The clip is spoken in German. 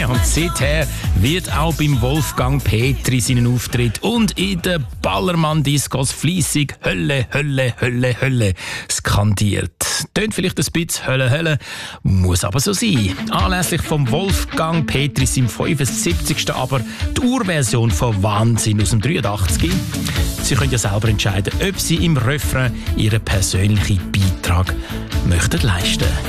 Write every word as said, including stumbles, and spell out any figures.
Ja, und seither wird auch beim Wolfgang Petri seinen Auftritt und in den Ballermann-Discos fleissig Hölle, Hölle, Hölle, Hölle skandiert. Tönt vielleicht ein bisschen Hölle, Hölle, muss aber so sein. Anlässlich vom Wolfgang Petri im fünfundsiebzigsten aber die Urversion von Wahnsinn aus dem dreiundachtzig. Sie können ja selber entscheiden, ob Sie im Refrain Ihren persönlichen Beitrag möchten leisten.